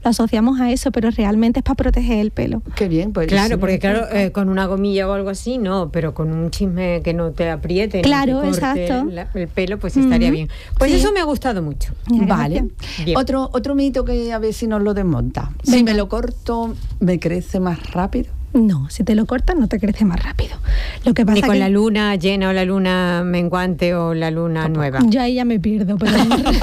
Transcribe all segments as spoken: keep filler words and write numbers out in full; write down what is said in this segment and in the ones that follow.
lo asociamos a eso, pero realmente es para proteger el pelo. Qué bien, pues. Claro, sí, porque claro, eh, con una gomilla o algo así, no, pero con un chisme que no te apriete, claro, no te corte exacto. la, el pelo, pues estaría uh-huh. bien. Pues sí. Eso me ha gustado mucho. Vale. Otro, otro mito que a ver si nos lo desmonta. Venga. Si me lo corto, ¿me crece más rápido? No, si te lo cortas no te crece más rápido. Lo que pasa Ni con que... la luna llena o la luna menguante o la luna Tampoco. nueva. Yo ahí ya me pierdo, pero,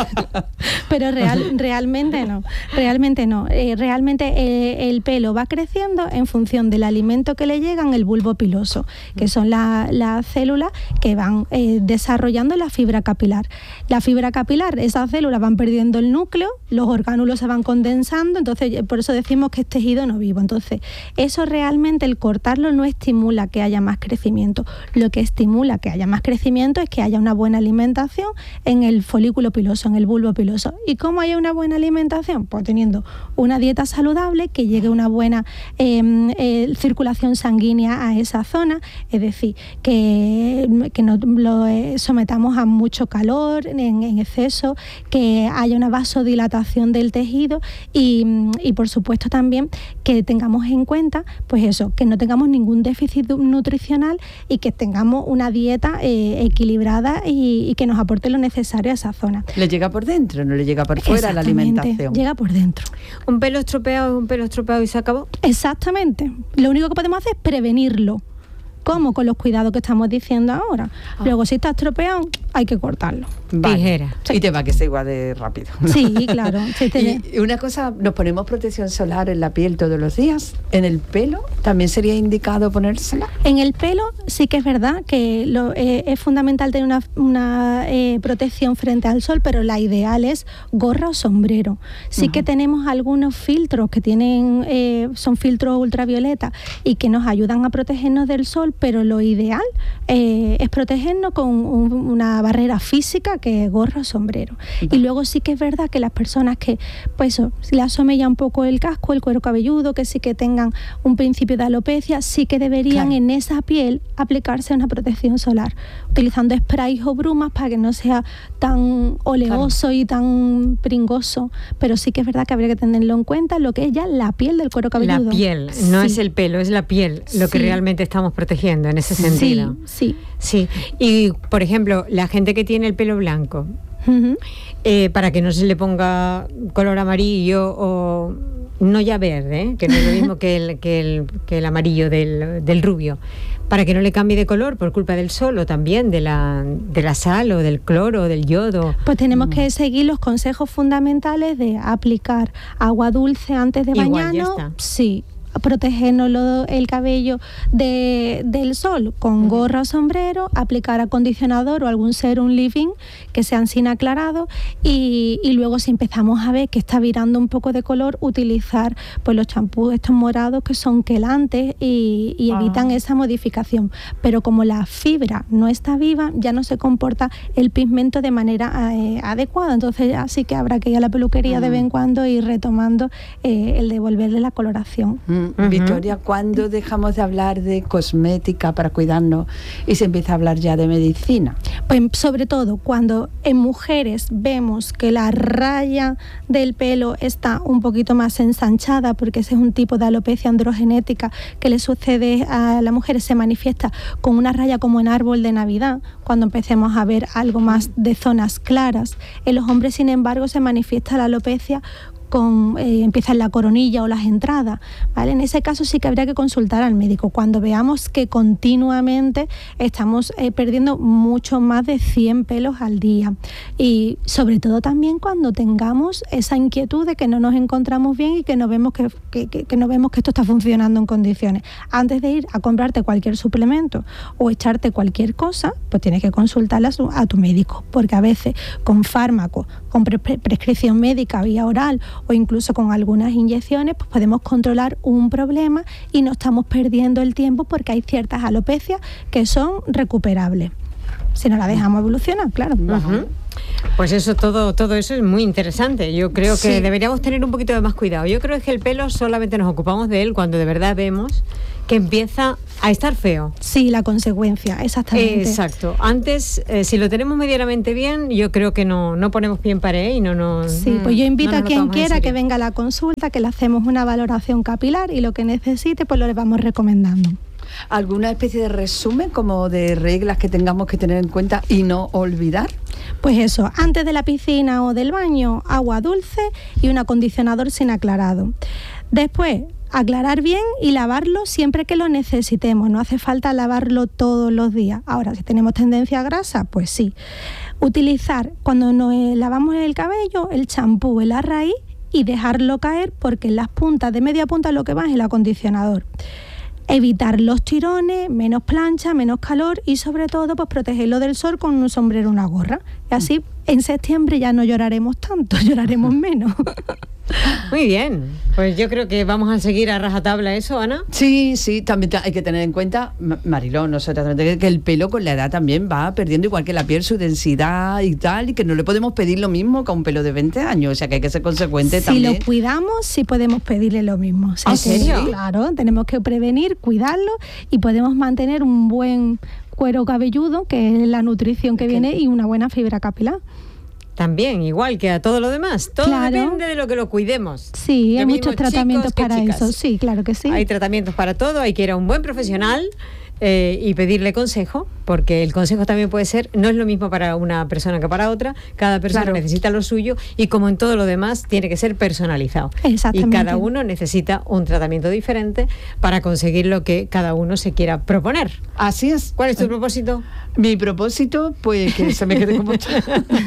pero real, realmente no. Realmente no. Eh, realmente eh, el pelo va creciendo en función del alimento que le llega en el bulbo piloso, que son las la células que van eh, desarrollando la fibra capilar. La fibra capilar, esas células van perdiendo el núcleo, los orgánulos se van condensando, entonces por eso decimos que es tejido no vivo. Entonces, eso realmente Realmente el cortarlo no estimula que haya más crecimiento. Lo que estimula que haya más crecimiento es que haya una buena alimentación en el folículo piloso, en el bulbo piloso. ¿Y cómo haya una buena alimentación? Pues teniendo una dieta saludable, que llegue una buena eh, eh, circulación sanguínea a esa zona, es decir, que, que no lo eh, sometamos a mucho calor en, en exceso, que haya una vasodilatación del tejido y, y por supuesto también que tengamos en cuenta pues eso, que no tengamos ningún déficit nutricional y que tengamos una dieta eh, equilibrada y, y que nos aporte lo necesario a esa zona. ¿Le llega por dentro, no le llega por fuera la alimentación? Llega por dentro. Un pelo estropeado es un pelo estropeado y se acabó. Exactamente. Lo único que podemos hacer es prevenirlo. ¿Cómo? Con los cuidados que estamos diciendo ahora. Ah. Luego, si está estropeado, hay que cortarlo. Vale. Tijera. Sí. Y te va que sea igual de rápido, ¿no? Sí, claro. Sí, te... Y una cosa, ¿nos ponemos protección solar en la piel todos los días? ¿En el pelo también sería indicado ponérsela? En el pelo sí que es verdad que lo, eh, es fundamental tener una, una eh, protección frente al sol, pero la ideal es gorra o sombrero. Sí uh-huh. que tenemos algunos filtros que tienen eh, son filtros ultravioleta y que nos ayudan a protegernos del sol, pero lo ideal eh, es protegernos con un, una barrera física que es gorra o sombrero. Uh-huh. Y luego sí que es verdad que las personas que, pues eso, le asome ya un poco el casco, el cuero cabelludo, que sí que tengan un principio de alopecia, sí que deberían claro. en esa piel aplicarse una protección solar, utilizando sprays o brumas para que no sea tan oleoso claro. y tan pringoso, pero sí que es verdad que habría que tenerlo en cuenta lo que es ya la piel del cuero cabelludo. La piel, no sí. es el pelo, es la piel lo sí. que realmente estamos protegiendo en ese sentido. Sí, sí. Sí. Y, por ejemplo, la gente que tiene el pelo blanco, uh-huh. eh, para que no se le ponga color amarillo o no ya verde, ¿eh? Que no es lo mismo que el, que el, que el amarillo del, del rubio, para que no le cambie de color por culpa del sol o también de la, de la sal o del cloro o del yodo. Pues tenemos mm. que seguir los consejos fundamentales de aplicar agua dulce antes de Igual, bañarnos. Ya está. Sí. Protegernos el cabello de, del sol con gorra o sombrero, aplicar acondicionador o algún serum leave-in que sean sin aclarado y, y luego si empezamos a ver que está virando un poco de color, utilizar pues los champús estos morados que son quelantes y, y evitan ah. esa modificación, pero como la fibra no está viva ya no se comporta el pigmento de manera eh, adecuada, entonces así que habrá que ir a la peluquería ah. de vez en cuando y retomando eh, el devolverle la coloración. Mm. Uh-huh. Victoria, ¿cuándo dejamos de hablar de cosmética para cuidarnos y se empieza a hablar ya de medicina? Pues sobre todo cuando en mujeres vemos que la raya del pelo está un poquito más ensanchada, porque ese es un tipo de alopecia androgenética que le sucede a las mujeres, se manifiesta con una raya como en árbol de Navidad, cuando empecemos a ver algo más de zonas claras. En los hombres, sin embargo, se manifiesta la alopecia con eh, empieza en la coronilla o las entradas, ¿vale? En ese caso sí que habría que consultar al médico cuando veamos que continuamente estamos eh, perdiendo mucho más de cien pelos al día, y sobre todo también cuando tengamos esa inquietud de que no nos encontramos bien y que no vemos que, que, que, que no vemos que esto está funcionando en condiciones. Antes de ir a comprarte cualquier suplemento o echarte cualquier cosa, pues tienes que consultarla a, a tu médico, porque a veces con fármacos, con pre- prescripción médica vía oral o incluso con algunas inyecciones, pues podemos controlar un problema y no estamos perdiendo el tiempo, porque hay ciertas alopecias que son recuperables si no la dejamos evolucionar, claro. Uh-huh. Pues eso, todo, todo eso es muy interesante. Yo creo que sí. deberíamos tener un poquito de más cuidado. Yo creo que el pelo solamente nos ocupamos de él cuando de verdad vemos que empieza a estar feo. Sí, la consecuencia, exactamente. Exacto. Antes, eh, si lo tenemos medianamente bien, yo creo que no, no ponemos pie en pared y no nos... Sí, pues yo invito no a nos quien lo tomamos en quiera que serio. venga a la consulta, que le hacemos una valoración capilar y lo que necesite, pues lo le vamos recomendando. ¿Alguna especie de resumen, como de reglas que tengamos que tener en cuenta y no olvidar? Pues eso, antes de la piscina o del baño, agua dulce y un acondicionador sin aclarado. Después, aclarar bien y lavarlo siempre que lo necesitemos. No hace falta lavarlo todos los días. Ahora, si tenemos tendencia a grasa, pues sí. Utilizar, cuando nos lavamos el cabello, el champú en la raíz y dejarlo caer, porque en las puntas, de media punta, lo que va es el acondicionador. Evitar los tirones, menos plancha, menos calor y sobre todo pues protegerlo del sol con un sombrero o una gorra. Y así en septiembre ya no lloraremos tanto, lloraremos menos. Muy bien, pues yo creo que vamos a seguir a rajatabla eso, Ana. Sí, sí, también hay que tener en cuenta, Mariló, nosotros, que el pelo con la edad también va perdiendo, igual que la piel, su densidad y tal, y que no le podemos pedir lo mismo que a un pelo de veinte años, o sea que hay que ser consecuente si también. Si lo cuidamos, sí podemos pedirle lo mismo. O sea, ¿En serio? Que, claro, tenemos que prevenir, cuidarlo y podemos mantener un buen cuero cabelludo, que es la nutrición que Okay. viene, y una buena fibra capilar. También, igual que a todo lo demás. Todo Claro. depende de lo que lo cuidemos. Sí, Lo hay mismo muchos tratamientos chicos que para chicas. eso. Sí, claro que sí. Hay tratamientos para todo, hay que ir a un buen profesional eh, y pedirle consejo, porque el consejo también puede ser, no es lo mismo para una persona que para otra, cada persona Claro. necesita lo suyo y como en todo lo demás tiene que ser personalizado. Exactamente. Y cada uno necesita un tratamiento diferente para conseguir lo que cada uno se quiera proponer. Así es. ¿Cuál es tu propósito? Mi propósito, pues que se me quede como está.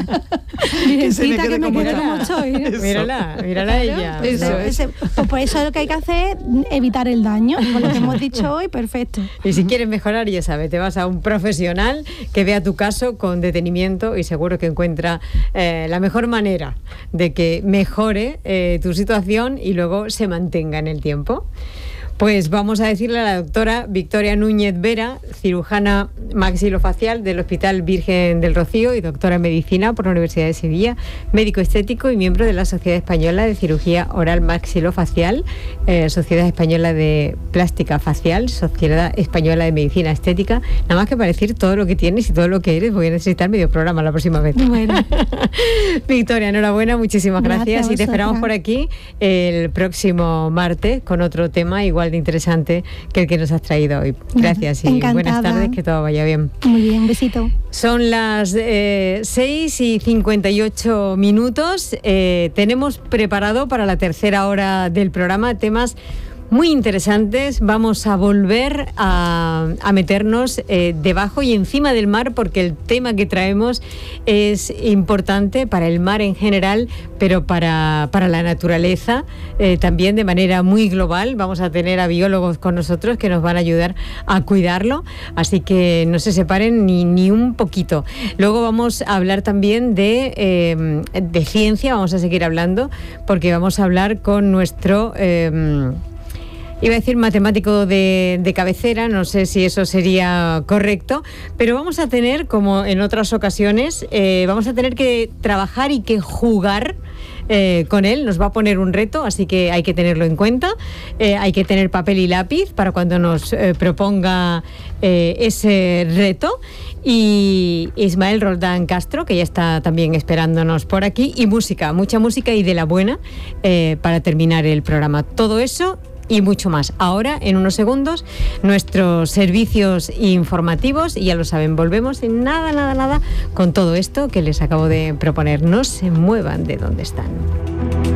Virgencita, que me como quede está. como soy. Eso. Mírala, mírala a ella. Eso Pero es. ese- pues por eso lo que hay que hacer es evitar el daño. Con lo que hemos dicho hoy, perfecto. Y si quieres mejorar, ya sabes, te vas a un profesional que vea tu caso con detenimiento y seguro que encuentra eh, la mejor manera de que mejore eh, tu situación y luego se mantenga en el tiempo. Pues vamos a decirle a la doctora Victoria Núñez Vera, cirujana maxilofacial del Hospital Virgen del Rocío y doctora en medicina por la Universidad de Sevilla, médico estético y miembro de la Sociedad Española de Cirugía Oral Maxilofacial, eh, Sociedad Española de Plástica Facial, Sociedad Española de Medicina Estética. Nada más que para decir todo lo que tienes y todo lo que eres, voy a necesitar medio programa la próxima vez. Bueno. Victoria, enhorabuena, muchísimas gracias, Gracias a y te esperamos vosotras. por aquí el próximo martes con otro tema igual de interesante que el que nos has traído hoy. Gracias y Encantada. buenas tardes, que todo vaya bien. Muy bien, besito. Son las eh, seis y cincuenta y ocho minutos. Eh, tenemos preparado para la tercera hora del programa temas muy interesantes. Vamos a volver a, a meternos eh, debajo y encima del mar, porque el tema que traemos es importante para el mar en general, pero para, para la naturaleza eh, también de manera muy global. Vamos a tener a biólogos con nosotros que nos van a ayudar a cuidarlo, así que no se separen ni, ni un poquito. Luego vamos a hablar también de, eh, de ciencia, vamos a seguir hablando, porque vamos a hablar con nuestro... Eh, Iba a decir matemático de, de cabecera, no sé si eso sería correcto, pero vamos a tener, como en otras ocasiones, eh, vamos a tener que trabajar y que jugar eh, con él. Nos va a poner un reto, así que hay que tenerlo en cuenta. Eh, hay que tener papel y lápiz para cuando nos eh, proponga eh, ese reto. Y Ismael Roldán Castro, que ya está también esperándonos por aquí, y música, mucha música y de la buena eh, para terminar el programa. Todo eso y mucho más. Ahora, en unos segundos, nuestros servicios informativos, y ya lo saben, volvemos en nada, nada, nada con todo esto que les acabo de proponer. No se muevan de donde están.